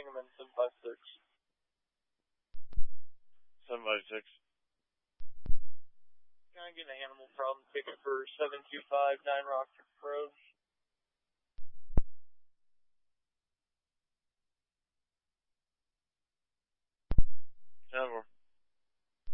Sangamon 756. 756. Can I get an animal problem ticket for 725 9 Rock Road? 10-4.